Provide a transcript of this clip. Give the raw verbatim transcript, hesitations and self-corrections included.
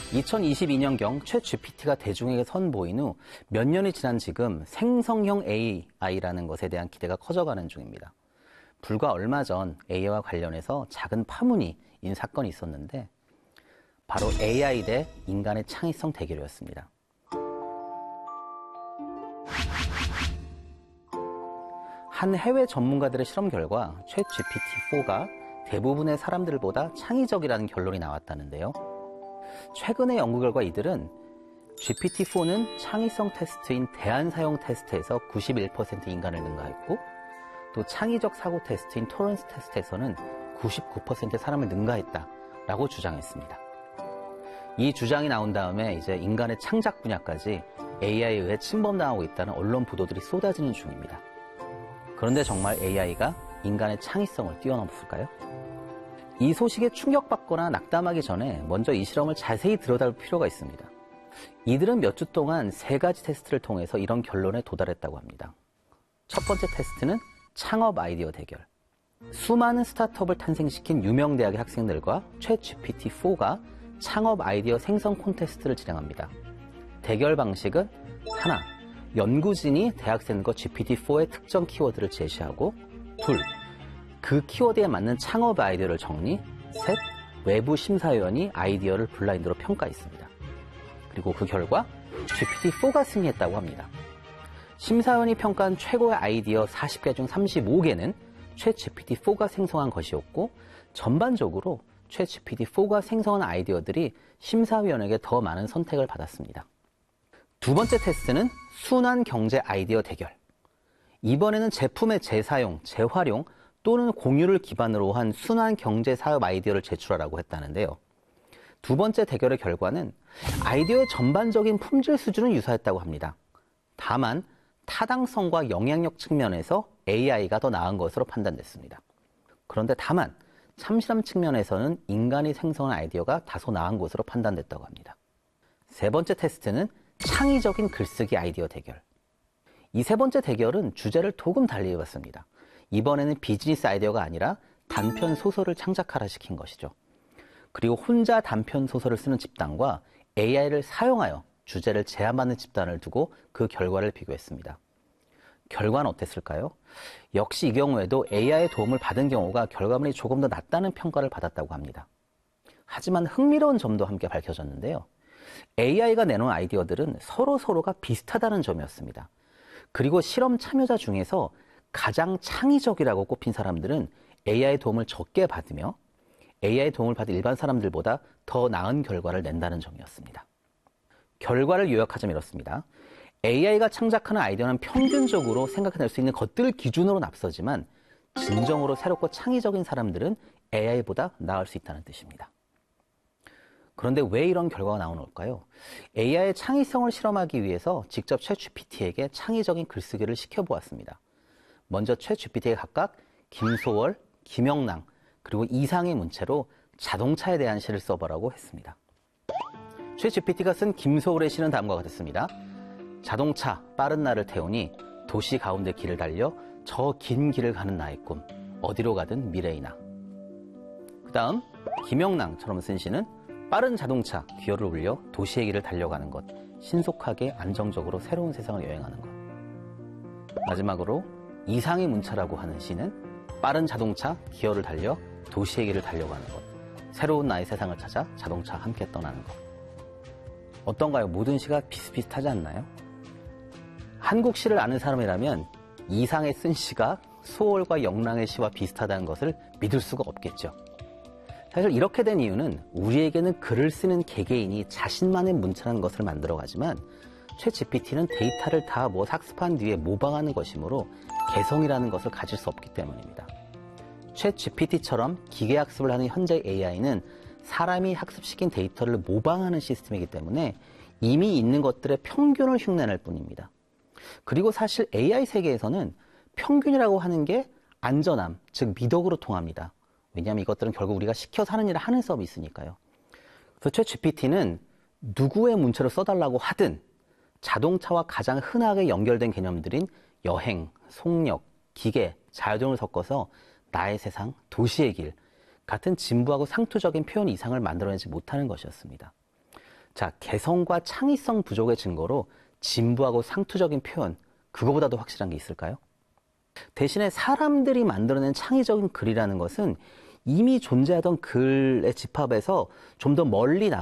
이천이십이 년경 챗 지피티가 대중에게 선보인 후 몇 년이 지난 지금 생성형 에이아이라는 것에 대한 기대가 커져가는 중입니다. 불과 얼마 전 에이아이와 관련해서 작은 파문이 있는 사건이 있었는데 바로 에이아이 대 인간의 창의성 대결이었습니다. 한 해외 전문가들의 실험 결과 챗 지피티 포가 대부분의 사람들보다 창의적이라는 결론이 나왔다는데요. 최근의 연구 결과 이들은 지피티 포는 창의성 테스트인 대안 사용 테스트에서 구십일 퍼센트 인간을 능가했고 또 창의적 사고 테스트인 토런스 테스트에서는 구십구 퍼센트 사람을 능가했다라고 주장했습니다. 이 주장이 나온 다음에 이제 인간의 창작 분야까지 에이아이에 의해 침범당하고 있다는 언론 보도들이 쏟아지는 중입니다. 그런데 정말 에이아이가 인간의 창의성을 뛰어넘었을까요? 이 소식에 충격받거나 낙담하기 전에 먼저 이 실험을 자세히 들여다볼 필요가 있습니다. 이들은 몇 주 동안 세 가지 테스트를 통해서 이런 결론에 도달했다고 합니다. 첫 번째 테스트는 창업 아이디어 대결. 수많은 스타트업을 탄생시킨 유명 대학의 학생들과 챗 지피티 포가 창업 아이디어 생성 콘테스트를 진행합니다. 대결 방식은 하나, 연구진이 대학생과 지피티 포의 특정 키워드를 제시하고 둘, 그 키워드에 맞는 창업 아이디어를 정리, 셋, 외부 심사위원이 아이디어를 블라인드로 평가했습니다. 그리고 그 결과 지피티 포가 승리했다고 합니다. 심사위원이 평가한 최고의 아이디어 사십 개 중 삼십오 개는 챗 지피티 포가 생성한 것이었고 전반적으로 챗 지피티 포가 생성한 아이디어들이 심사위원에게 더 많은 선택을 받았습니다. 두 번째 테스트는 순환 경제 아이디어 대결. 이번에는 제품의 재사용, 재활용 또는 공유를 기반으로 한 순환 경제 사업 아이디어를 제출하라고 했다는데요. 두 번째 대결의 결과는 아이디어의 전반적인 품질 수준은 유사했다고 합니다. 다만 타당성과 영향력 측면에서 에이아이가 더 나은 것으로 판단됐습니다. 그런데 다만 참신함 측면에서는 인간이 생성한 아이디어가 다소 나은 것으로 판단됐다고 합니다. 세 번째 테스트는 창의적인 글쓰기 아이디어 대결. 이 세 번째 대결은 주제를 조금 달리 해봤습니다. 이번에는 비즈니스 아이디어가 아니라 단편 소설을 창작하라 시킨 것이죠. 그리고 혼자 단편 소설을 쓰는 집단과 에이아이를 사용하여 주제를 제안받는 집단을 두고 그 결과를 비교했습니다. 결과는 어땠을까요? 역시 이 경우에도 에이아이의 도움을 받은 경우가 결과물이 조금 더 낫다는 평가를 받았다고 합니다. 하지만 흥미로운 점도 함께 밝혀졌는데요. 에이아이가 내놓은 아이디어들은 서로서로가 비슷하다는 점이었습니다. 그리고 실험 참여자 중에서 가장 창의적이라고 꼽힌 사람들은 에이아이의 도움을 적게 받으며 에이아이의 도움을 받은 일반 사람들보다 더 나은 결과를 낸다는 점이었습니다. 결과를 요약하자면 이렇습니다. 에이아이가 창작하는 아이디어는 평균적으로 생각해낼 수 있는 것들을 기준으로 앞서지만 진정으로 새롭고 창의적인 사람들은 에이아이보다 나을 수 있다는 뜻입니다. 그런데 왜 이런 결과가 나오는 걸까요? 에이아이의 창의성을 실험하기 위해서 직접 챗 지피티에게 창의적인 글쓰기를 시켜보았습니다. 먼저 챗 지피티에 각각 김소월, 김영랑, 그리고 이상의 문체로 자동차에 대한 시를 써보라고 했습니다. 챗 지피티가 쓴 김소월의 시는 다음과 같았습니다. 자동차 빠른 나를 태우니 도시 가운데 길을 달려 저 긴 길을 가는 나의 꿈 어디로 가든 미래이나. 그 다음 김영랑처럼 쓴 시는 빠른 자동차 기어를 울려 도시의 길을 달려가는 것 신속하게 안정적으로 새로운 세상을 여행하는 것. 마지막으로 이상의 문차라고 하는 시는 빠른 자동차 기어를 달려 도시의 길을 달려가는 것 새로운 나의 세상을 찾아 자동차와 함께 떠나는 것. 어떤가요? 모든 시가 비슷비슷하지 않나요? 한국 시를 아는 사람이라면 이상의 쓴 시가 소월과 영랑의 시와 비슷하다는 것을 믿을 수가 없겠죠. 사실 이렇게 된 이유는 우리에게는 글을 쓰는 개개인이 자신만의 문체라는 것을 만들어가지만 챗 지피티는 데이터를 다 뭐 학습한 뒤에 모방하는 것이므로 개성이라는 것을 가질 수 없기 때문입니다. 챗 지피티처럼 기계학습을 하는 현재 에이아이는 사람이 학습시킨 데이터를 모방하는 시스템이기 때문에 이미 있는 것들의 평균을 흉내낼 뿐입니다. 그리고 사실 에이아이 세계에서는 평균이라고 하는 게 안전함, 즉 미덕으로 통합니다. 왜냐하면 이것들은 결국 우리가 시켜서 하는 일을 하는 서비스니까요. 그래서 챗 지피티는 누구의 문체로 써달라고 하든 자동차와 가장 흔하게 연결된 개념들인 여행, 속력, 기계, 자유 등을 섞어서 나의 세상, 도시의 길 같은 진부하고 상투적인 표현 이상을 만들어내지 못하는 것이었습니다. 자, 개성과 창의성 부족의 증거로 진부하고 상투적인 표현, 그거보다도 확실한 게 있을까요? 대신에 사람들이 만들어낸 창의적인 글이라는 것은 이미 존재하던 글의 집합에서 좀 더 멀리 나